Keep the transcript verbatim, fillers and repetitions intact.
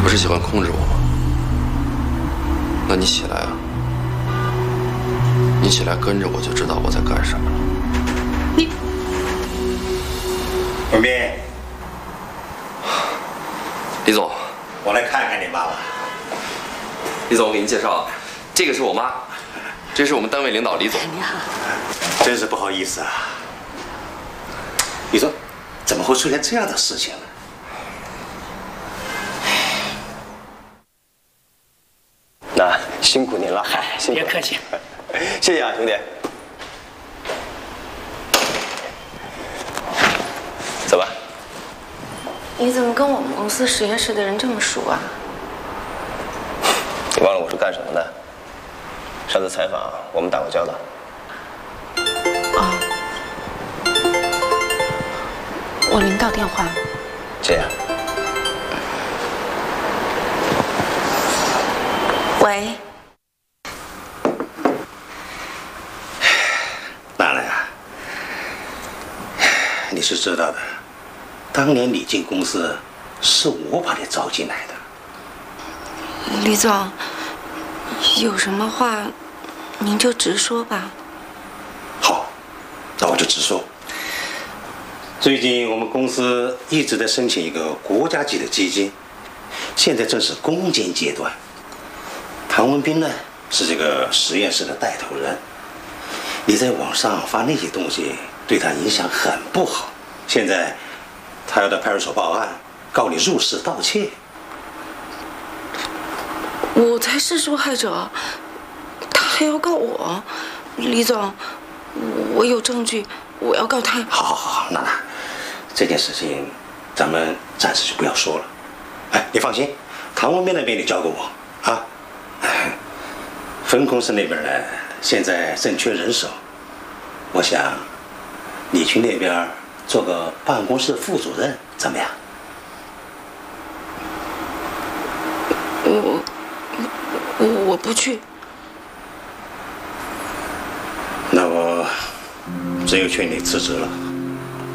不是喜欢控制我吗？那你起来啊！你起来跟着我就知道我在干什么了。 你， 文斌， 李总， 我来看看你妈妈。 李总，我给您介绍啊，这个是我妈，这是我们单位领导李总。 你好。 真是不好意思啊。你说，怎么会出现这样的事情呢？ 那辛苦您了，好，辛苦。 别客气， 谢谢啊，兄弟。走吧。 你怎么跟我们公司实验室的人这么熟啊？ 你忘了我是干什么的？上次采访我们打过交道。 哦，我领导电话。 这样。 喂， 娜娜呀，你是知道的，当年你进公司是我把你招进来的。 李总，有什么话您就直说吧。 好，那我就直说。最近我们公司一直在申请一个国家级的基金，现在正是攻坚阶段。 唐文斌呢是这个实验室的带头人，你在网上发那些东西对他影响很不好。现在他要到派出所报案，告你入室盗窃。 我才是受害者，他还要告我。李总，我有证据，我要告他。 好好好，娜娜，这件事情咱们暂时就不要说了。哎，你放心，唐文斌那边你交给我啊。 分公司那边呢，现在正缺人手，我想你去那边做个办公室副主任怎么样？ 我我我不去。 那我只有劝你辞职了。